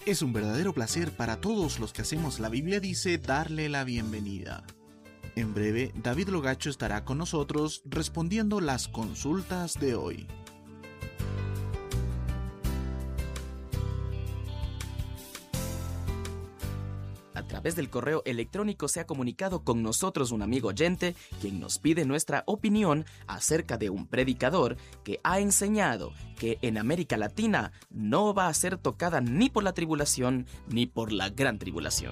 Es un verdadero placer para todos los que hacemos La Biblia Dice darle la bienvenida. En breve, David Logacho estará con nosotros respondiendo las consultas de hoy. A través del correo electrónico se ha comunicado con nosotros un amigo oyente quien nos pide nuestra opinión acerca de un predicador que ha enseñado que en América Latina no va a ser tocada ni por la tribulación ni por la gran tribulación.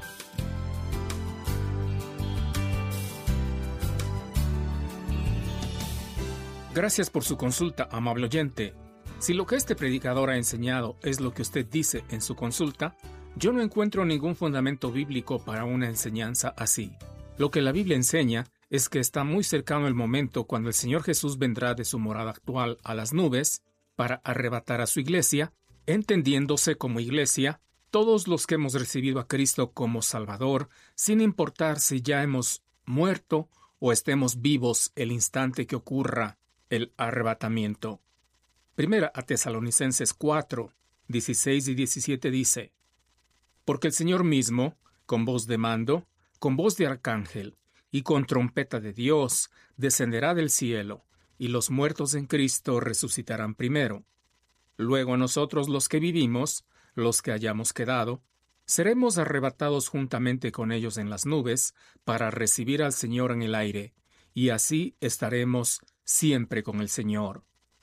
Gracias por su consulta, amable oyente. Si lo que este predicador ha enseñado es lo que usted dice en su consulta, yo no encuentro ningún fundamento bíblico para una enseñanza así. Lo que la Biblia enseña es que está muy cercano el momento cuando el Señor Jesús vendrá de su morada actual a las nubes para arrebatar a su iglesia, entendiéndose como iglesia todos los que hemos recibido a Cristo como Salvador, sin importar si ya hemos muerto o estemos vivos el instante que ocurra el arrebatamiento. Primera a Tesalonicenses 4, 16 y 17 dice: Porque el Señor mismo, con voz de mando, con voz de arcángel y con trompeta de Dios, descenderá del cielo, y los muertos en Cristo resucitarán primero. Luego nosotros los que vivimos, los que hayamos quedado, seremos arrebatados juntamente con ellos en las nubes para recibir al Señor en el aire, y así estaremos siempre con el Señor.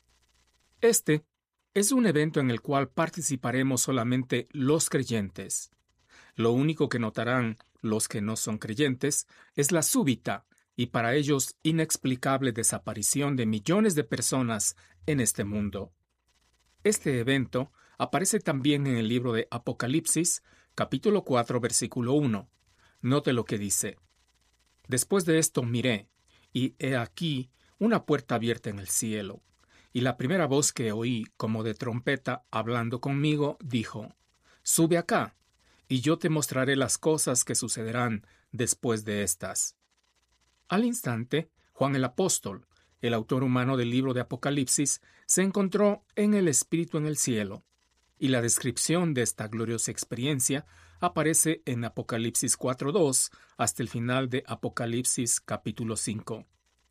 Este es un evento en el cual participaremos solamente los creyentes. Lo único que notarán los que no son creyentes es la súbita y para ellos inexplicable desaparición de millones de personas en este mundo. Este evento aparece también en el libro de Apocalipsis, capítulo 4, versículo 1. Note lo que dice: Después de esto miré, y he aquí una puerta abierta en el cielo. Y la primera voz que oí, como de trompeta, hablando conmigo, dijo: Sube acá, y yo te mostraré las cosas que sucederán después de estas. Al instante, Juan el apóstol, el autor humano del libro de Apocalipsis, se encontró en el Espíritu en el cielo, y la descripción de esta gloriosa experiencia aparece en Apocalipsis 4:2 hasta el final de Apocalipsis capítulo 5.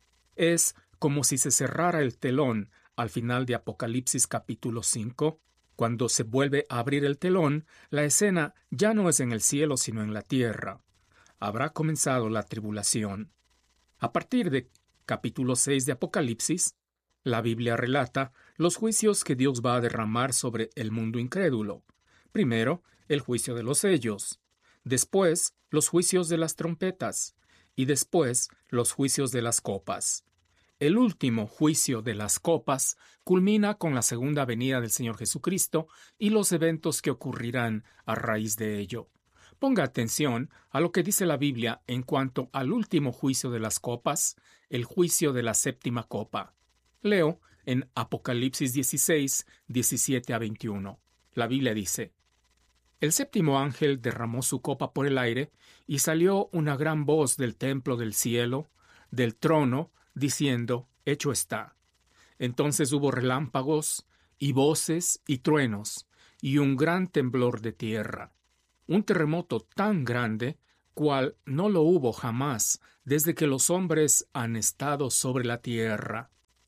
Es como si se cerrara el telón al final de Apocalipsis capítulo 5. Cuando se vuelve a abrir el telón, la escena ya no es en el cielo sino en la tierra. Habrá comenzado la tribulación. A partir de capítulo 6 de Apocalipsis, la Biblia relata los juicios que Dios va a derramar sobre el mundo incrédulo. Primero, el juicio de los sellos. Después, los juicios de las trompetas. Y después, los juicios de las copas. El último juicio de las copas culmina con la segunda venida del Señor Jesucristo y los eventos que ocurrirán a raíz de ello. Ponga atención a lo que dice la Biblia en cuanto al último juicio de las copas, el juicio de la séptima copa. Leo en Apocalipsis 16, 17 a 21. La Biblia dice: El séptimo ángel derramó su copa por el aire, y salió una gran voz del templo del cielo, del trono, diciendo: Hecho está. Entonces hubo relámpagos, y voces, y truenos, y un gran temblor de tierra. Un terremoto tan grande, cual no lo hubo jamás desde que los hombres han estado sobre la tierra.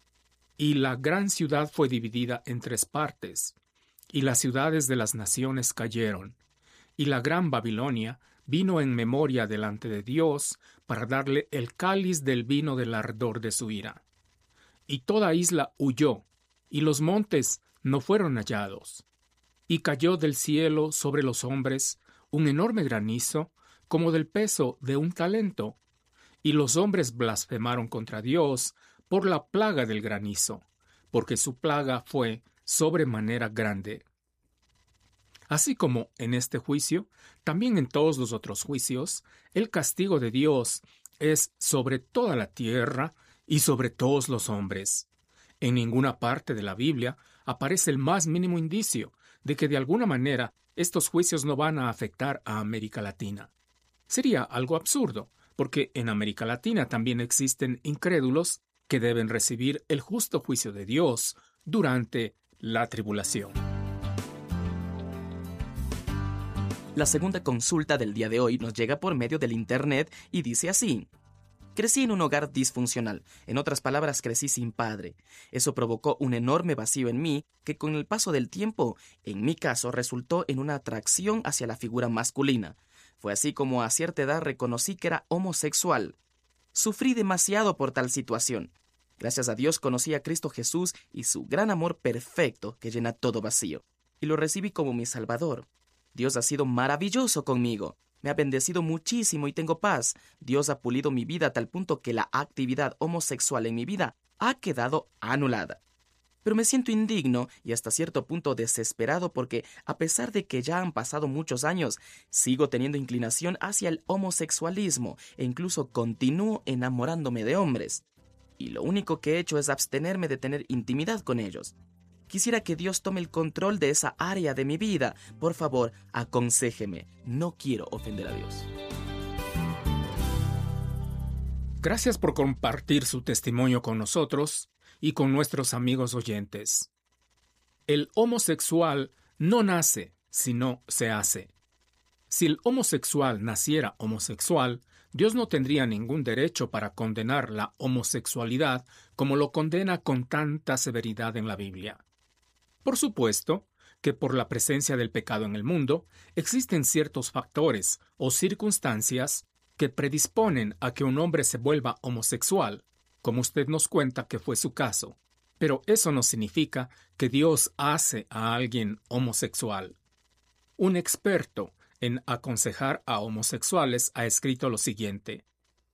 Y la gran ciudad fue dividida en 3 partes, y las ciudades de las naciones cayeron. Y la gran Babilonia vino en memoria delante de Dios para darle el cáliz del vino del ardor de su ira. Y toda isla huyó, y los montes no fueron hallados. Y cayó del cielo sobre los hombres un enorme granizo, como del peso de un talento. Y los hombres blasfemaron contra Dios por la plaga del granizo, porque su plaga fue sobremanera grande. Así como en este juicio, también en todos los otros juicios, el castigo de Dios es sobre toda la tierra y sobre todos los hombres. En ninguna parte de la Biblia aparece el más mínimo indicio de que de alguna manera estos juicios no van a afectar a América Latina. Sería algo absurdo, porque en América Latina también existen incrédulos que deben recibir el justo juicio de Dios durante la tribulación. La segunda consulta del día de hoy nos llega por medio del Internet y dice así: crecí en un hogar disfuncional, en otras palabras, crecí sin padre. Eso provocó un enorme vacío en mí que con el paso del tiempo, en mi caso, resultó en una atracción hacia la figura masculina. Fue así como a cierta edad reconocí que era homosexual. Sufrí demasiado por tal situación. Gracias a Dios conocí a Cristo Jesús y su gran amor perfecto que llena todo vacío, y lo recibí como mi Salvador. Dios ha sido maravilloso conmigo. Me ha bendecido muchísimo y tengo paz. Dios ha pulido mi vida a tal punto que la actividad homosexual en mi vida ha quedado anulada. Pero me siento indigno y hasta cierto punto desesperado porque, a pesar de que ya han pasado muchos años, sigo teniendo inclinación hacia el homosexualismo e incluso continúo enamorándome de hombres. Y lo único que he hecho es abstenerme de tener intimidad con ellos. Quisiera que Dios tome el control de esa área de mi vida. Por favor, aconséjeme. No quiero ofender a Dios. Gracias por compartir su testimonio con nosotros y con nuestros amigos oyentes. El homosexual no nace, sino se hace. Si el homosexual naciera homosexual, Dios no tendría ningún derecho para condenar la homosexualidad como lo condena con tanta severidad en la Biblia. Por supuesto que por la presencia del pecado en el mundo, existen ciertos factores o circunstancias que predisponen a que un hombre se vuelva homosexual, como usted nos cuenta que fue su caso. Pero eso no significa que Dios hace a alguien homosexual. Un experto en aconsejar a homosexuales ha escrito lo siguiente: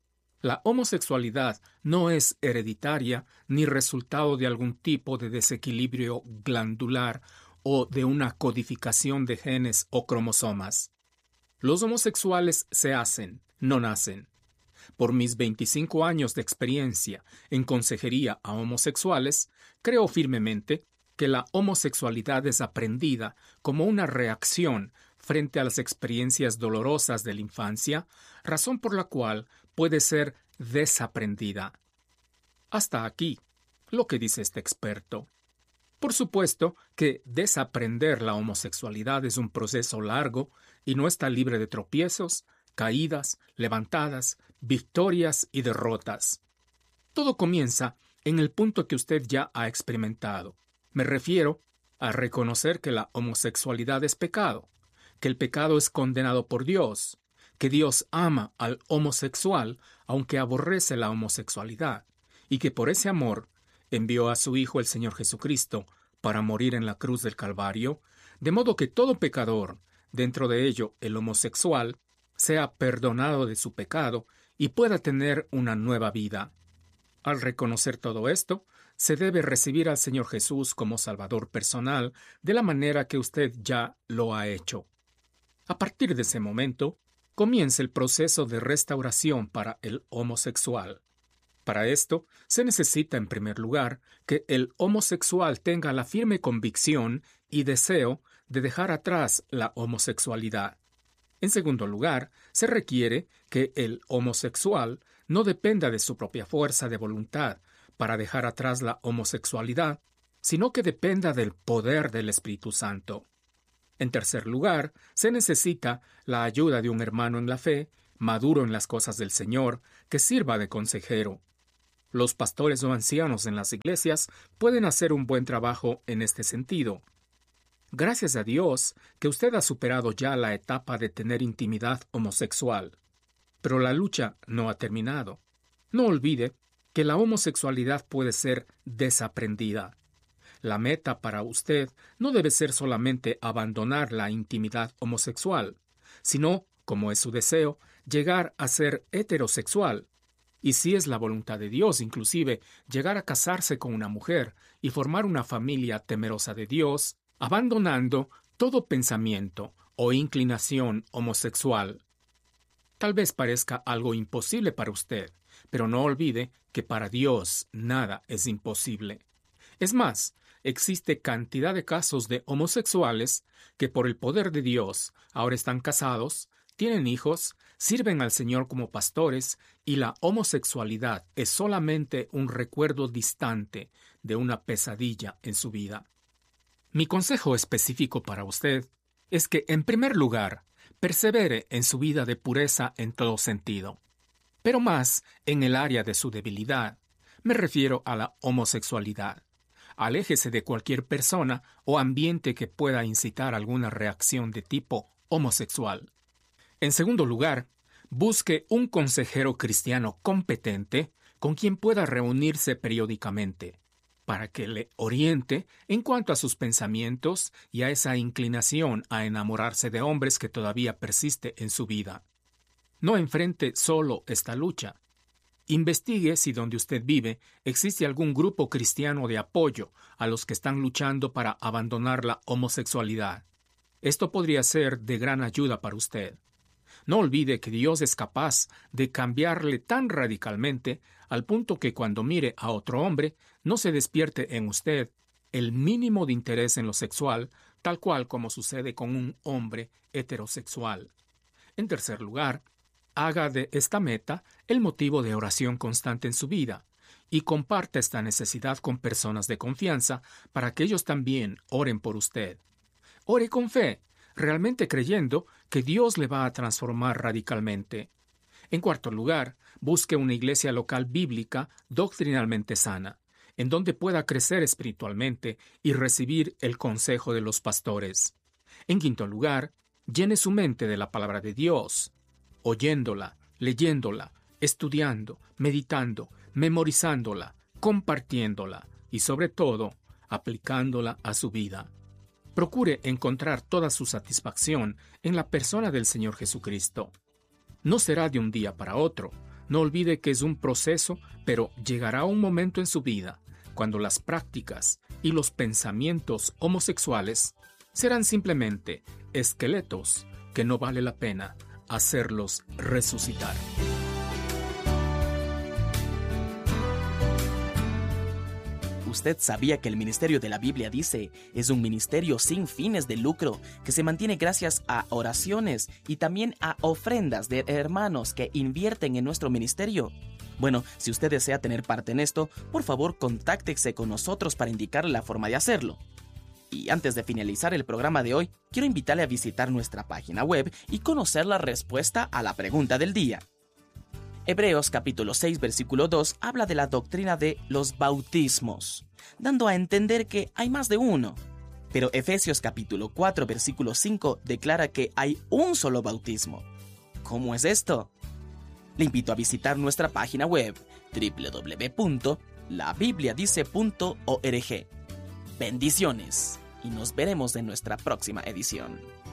la homosexualidad no es hereditaria ni resultado de algún tipo de desequilibrio glandular o de una codificación de genes o cromosomas. Los homosexuales se hacen, no nacen. Por mis 25 años de experiencia en consejería a homosexuales, creo firmemente que la homosexualidad es aprendida como una reacción frente a las experiencias dolorosas de la infancia, razón por la cual puede ser desaprendida. Hasta aquí lo que dice este experto. Por supuesto que desaprender la homosexualidad es un proceso largo y no está libre de tropiezos, caídas, levantadas, victorias y derrotas. Todo comienza en el punto que usted ya ha experimentado. Me refiero a reconocer que la homosexualidad es pecado, que el pecado es condenado por Dios, que Dios ama al homosexual aunque aborrece la homosexualidad, y que por ese amor envió a su Hijo el Señor Jesucristo para morir en la cruz del Calvario, de modo que todo pecador, dentro de ello el homosexual, sea perdonado de su pecado y pueda tener una nueva vida. Al reconocer todo esto, se debe recibir al Señor Jesús como Salvador personal de la manera que usted ya lo ha hecho. A partir de ese momento, comienza el proceso de restauración para el homosexual. Para esto, se necesita en primer lugar que el homosexual tenga la firme convicción y deseo de dejar atrás la homosexualidad. En segundo lugar, se requiere que el homosexual no dependa de su propia fuerza de voluntad para dejar atrás la homosexualidad, sino que dependa del poder del Espíritu Santo. En tercer lugar, se necesita la ayuda de un hermano en la fe, maduro en las cosas del Señor, que sirva de consejero. Los pastores o ancianos en las iglesias pueden hacer un buen trabajo en este sentido. Gracias a Dios que usted ha superado ya la etapa de tener intimidad homosexual. Pero la lucha no ha terminado. No olvide que la homosexualidad puede ser desaprendida. La meta para usted no debe ser solamente abandonar la intimidad homosexual, sino, como es su deseo, llegar a ser heterosexual. Y si es la voluntad de Dios, inclusive, llegar a casarse con una mujer y formar una familia temerosa de Dios, abandonando todo pensamiento o inclinación homosexual. Tal vez parezca algo imposible para usted, pero no olvide que para Dios nada es imposible. Es más, existe cantidad de casos de homosexuales que por el poder de Dios ahora están casados, tienen hijos, sirven al Señor como pastores y la homosexualidad es solamente un recuerdo distante de una pesadilla en su vida. Mi consejo específico para usted es que, en primer lugar, Persevere en su vida de pureza en todo sentido, pero más en el área de su debilidad. Me refiero a la homosexualidad. Aléjese de cualquier persona o ambiente que pueda incitar alguna reacción de tipo homosexual. En segundo lugar, busque un consejero cristiano competente con quien pueda reunirse periódicamente, para que le oriente en cuanto a sus pensamientos y a esa inclinación a enamorarse de hombres que todavía persiste en su vida. No enfrente solo esta lucha. Investigue si donde usted vive existe algún grupo cristiano de apoyo a los que están luchando para abandonar la homosexualidad. Esto podría ser de gran ayuda para usted. No olvide que Dios es capaz de cambiarle tan radicalmente al punto que cuando mire a otro hombre no se despierte en usted el mínimo de interés en lo sexual, tal cual como sucede con un hombre heterosexual. En tercer lugar, haga de esta meta el motivo de oración constante en su vida y comparta esta necesidad con personas de confianza para que ellos también oren por usted. Ore con fe, realmente creyendo que Dios le va a transformar radicalmente. En cuarto lugar, busque una iglesia local bíblica doctrinalmente sana, en donde pueda crecer espiritualmente y recibir el consejo de los pastores. En quinto lugar, llene su mente de la palabra de Dios, oyéndola, leyéndola, estudiando, meditando, memorizándola, compartiéndola y sobre todo, aplicándola a su vida. Procure encontrar toda su satisfacción en la persona del Señor Jesucristo. No será de un día para otro. No olvide que es un proceso, pero llegará un momento en su vida cuando las prácticas y los pensamientos homosexuales serán simplemente esqueletos que no vale la pena hacerlos resucitar. ¿Usted sabía que el ministerio de la Biblia dice es un ministerio sin fines de lucro que se mantiene gracias a oraciones y también a ofrendas de hermanos que invierten en nuestro ministerio? Bueno, si usted desea tener parte en esto, por favor contáctese con nosotros para indicarle la forma de hacerlo. Y antes de finalizar el programa de hoy, quiero invitarle a visitar nuestra página web y conocer la respuesta a la pregunta del día. Hebreos capítulo 6 versículo 2 habla de la doctrina de los bautismos, dando a entender que hay más de uno. Pero Efesios capítulo 4 versículo 5 declara que hay un solo bautismo. ¿Cómo es esto? Le invito a visitar nuestra página web www.labibliadice.org. Bendiciones y nos veremos en nuestra próxima edición.